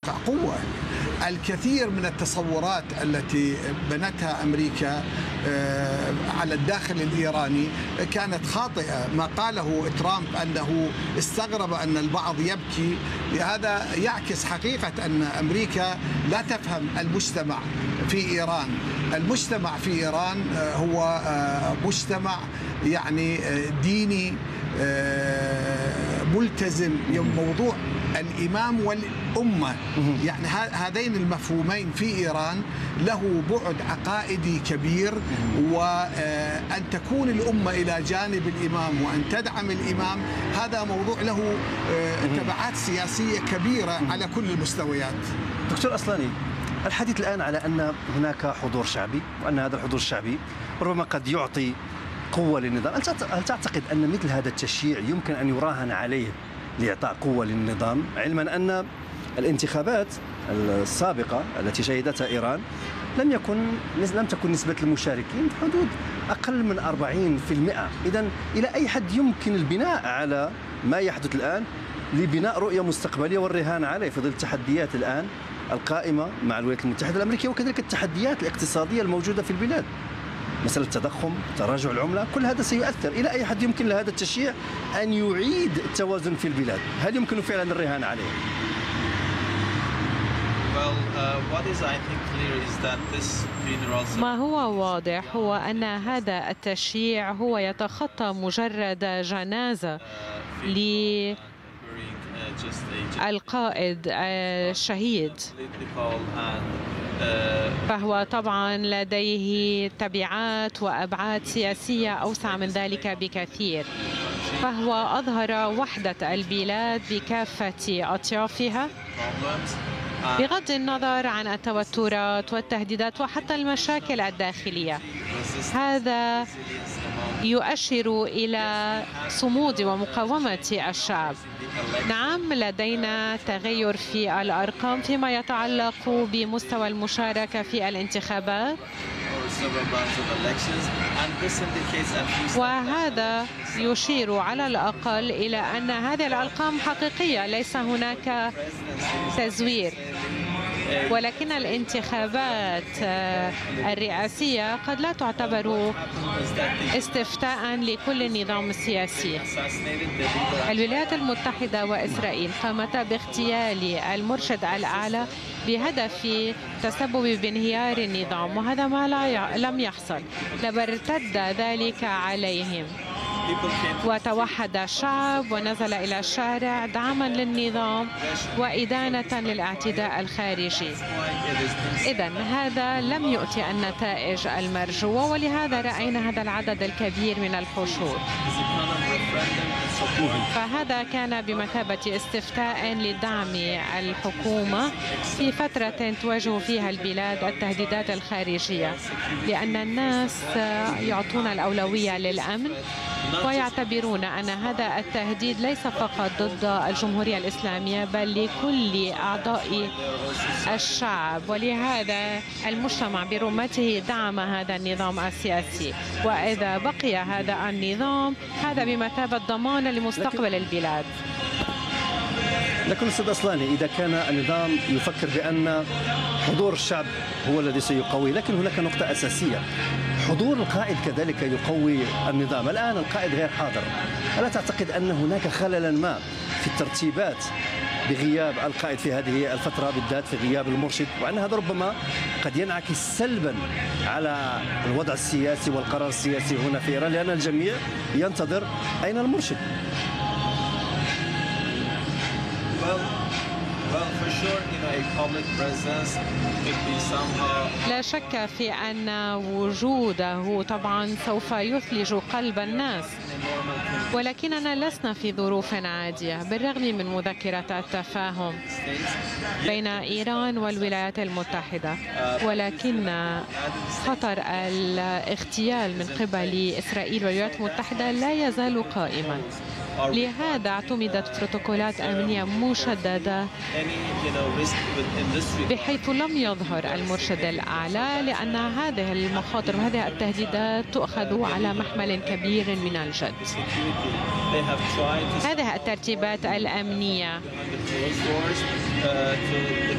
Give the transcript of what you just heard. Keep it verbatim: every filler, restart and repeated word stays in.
موقع قوة. الكثير من التصورات التي بنتها أمريكا على الداخل الإيراني كانت خاطئة. ما قاله ترامب أنه استغرب أن البعض يبكي، هذا يعكس حقيقة أن أمريكا لا تفهم المجتمع في إيران. المجتمع في إيران هو مجتمع يعني ديني ملتزم. موضوع الإمام والأمة يعني هذين المفهومين في إيران له بعد عقائدي كبير، وأن تكون الأمة إلى جانب الإمام وأن تدعم الإمام هذا موضوع له تبعات سياسية كبيرة على كل المستويات. دكتور أصلاني، الحديث الآن على أن هناك حضور شعبي وأن هذا الحضور الشعبي ربما قد يعطي قوة للنظام. هل تعتقد أن مثل هذا التشييع يمكن أن يراهن عليه لإعطاء قوة للنظام، علما أن الانتخابات السابقة التي شهدتها إيران لم يكن لم تكن نسبة المشاركين في حدود أقل من أربعين بالمئة؟ إذن إلى أي حد يمكن البناء على ما يحدث الآن لبناء رؤية مستقبلية والرهان عليه في ظل التحديات الآن القائمة مع الولايات المتحدة الأمريكية وكذلك التحديات الاقتصادية الموجودة في البلاد، مسألة التضخم، تراجع العملة، كل هذا سيؤثر. إلى أي حد يمكن لهذا التشييع أن يعيد التوازن في البلاد؟ هل يمكن فعلا الرهان عليه؟ ما هو واضح هو أن هذا التشييع هو يتخطى مجرد جنازة للقائد الشهيد، فهو طبعا لديه تبعات وأبعاد سياسية أوسع من ذلك بكثير. فهو أظهر وحدة البلاد بكافة أطيافها بغض النظر عن التوترات والتهديدات وحتى المشاكل الداخلية. هذا يؤشر إلى صمود ومقاومة الشعب. نعم، لدينا تغير في الأرقام فيما يتعلق بمستوى المشاركة في الانتخابات، وهذا يشير على الأقل إلى أن هذه الأرقام حقيقية، ليس هناك تزوير. ولكن الانتخابات الرئاسية قد لا تعتبر استفتاء لكل النظام السياسي. الولايات المتحدة وإسرائيل قامتا باغتيال المرشد الأعلى بهدف تسبب بانهيار النظام، وهذا ما لا لم يحصل، بل ارتد ذلك عليهم. وتوحد الشعب ونزل إلى الشارع دعما للنظام وإدانة للاعتداء الخارجي. إذن هذا لم يؤتي النتائج المرجوة، ولهذا رأينا هذا العدد الكبير من الحشود. فهذا كان بمثابة استفتاء لدعم الحكومة في فترة تواجه فيها البلاد التهديدات الخارجية، لأن الناس يعطون الأولوية للأمن ويعتبرون أن هذا التهديد ليس فقط ضد الجمهورية الإسلامية بل لكل أعضاء الشعب. ولهذا المجتمع برمته دعم هذا النظام السياسي، وإذا بقي هذا النظام هذا بمثابة ضمان لمستقبل البلاد. لكن أستاذ أصلاني، إذا كان النظام يفكر بأن حضور الشعب هو الذي سيقوي، لكن هناك نقطة أساسية، حضور القائد كذلك يقوي النظام. الآن القائد غير حاضر، ألا تعتقد أن هناك خللا ما في الترتيبات بغياب القائد في هذه الفترة بالذات، في غياب المرشد، وأن هذا ربما قد ينعكس سلبا على الوضع السياسي والقرار السياسي هنا في إيران، لأن الجميع ينتظر أين المرشد؟ لا شك في أن وجوده طبعا سوف يثلج قلب الناس، ولكننا لسنا في ظروف عادية بالرغم من مذكرة التفاهم بين إيران والولايات المتحدة، ولكن خطر الاغتيال من قبل إسرائيل والولايات المتحدة لا يزال قائما. لهذا اعتمدت بروتوكولات أمنية مشددة بحيث لم يظهر المرشد الأعلى، لأن هذه المخاطر وهذه التهديدات تؤخذ على محمل كبير من الجد. هذه الترتيبات الأمنية